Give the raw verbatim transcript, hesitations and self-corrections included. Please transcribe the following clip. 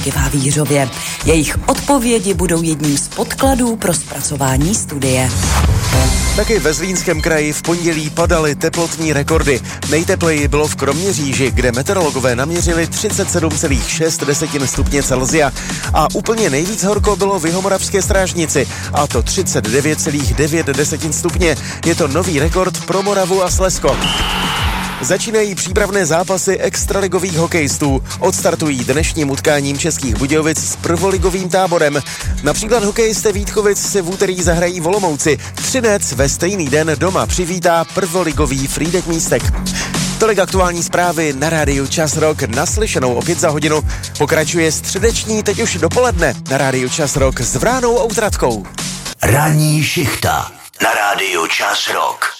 podniky v Havířově. Jejich odpovědi budou jedním z podkladů pro zpracování studie. Taky ve Zlínském kraji v pondělí padaly teplotní rekordy. Nejtepleji bylo v Kroměříži, kde meteorologové naměřili třicet sedm celá šest stupně Celsia. A úplně nejvíc horko bylo v Jihomoravské Strážnici, a to třicet devět celá devět stupně. Je to nový rekord pro Moravu a Slezsko. Začínají přípravné zápasy extraligových hokejistů. Odstartují dnešním utkáním Českých Budějovic s prvoligovým táborem. Například hokejisté Vítkovic se v úterý zahrají v Olomouci. Třinec ve stejný den doma přivítá prvoligový Frýdek Místek. Tolik aktuální zprávy na rádiu Čas Rock. Naslyšenou opět za hodinu. Pokračuje středeční, teď už dopoledne na rádiu Čas Rock s Vránou Outratkou. Ranní šichta na rádiu Čas Rock.